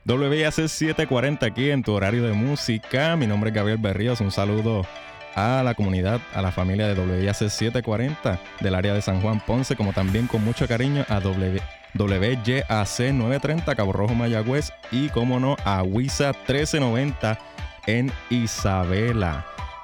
WIAC 740 aquí en tu horario de música. Mi nombre es Gabriel Berríos. Un saludo a la comunidad, a la familia de WIAC 740 del área de San Juan Ponce, como también con mucho cariño a WYAC 930 Cabo Rojo Mayagüez y como no a WISA 1390 en Isabela.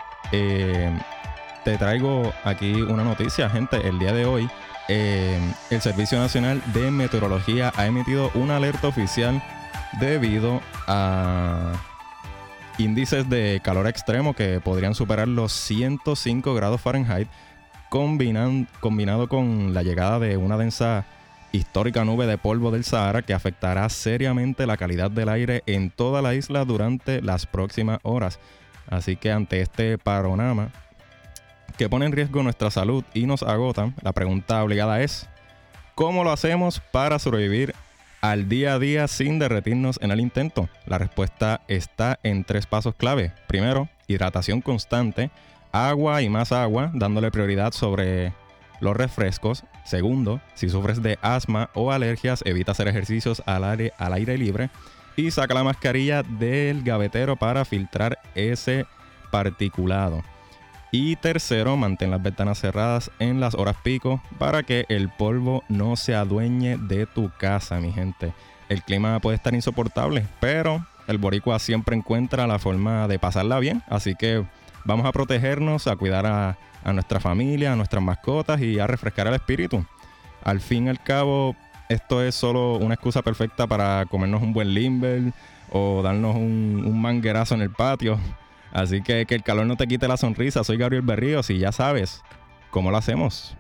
Te traigo aquí una noticia, gente. El día de hoy el Servicio Nacional de Meteorología ha emitido una alerta oficial debido a índices de calor extremo que podrían superar los 105 grados Fahrenheit, combinado con la llegada de una densa histórica nube de polvo del Sahara que afectará seriamente la calidad del aire en toda la isla durante las próximas horas. Así que ante este panorama que pone en riesgo nuestra salud y nos agota, la pregunta obligada es: ¿cómo lo hacemos para sobrevivir al día a día sin derretirnos en el intento? La respuesta está en 3 pasos clave. Primero, hidratación constante, agua y más agua, dándole prioridad sobre los refrescos. Segundo, si sufres de asma o alergias, evita hacer ejercicios al aire libre y saca la mascarilla del gavetero para filtrar ese particulado. Y tercero, mantén las ventanas cerradas en las horas pico para que el polvo no se adueñe de tu casa, mi gente. El clima puede estar insoportable, pero el boricua siempre encuentra la forma de pasarla bien. Así que vamos a protegernos, a cuidar a nuestra familia, a nuestras mascotas y a refrescar el espíritu. Al fin y al cabo, esto es solo una excusa perfecta para comernos un buen limber o darnos un manguerazo en el patio. Así que el calor no te quite la sonrisa. Soy Gabriel Berríos y ya sabes cómo lo hacemos.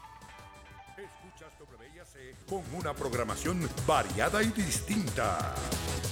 Escuchas WIAC con una programación variada y distinta.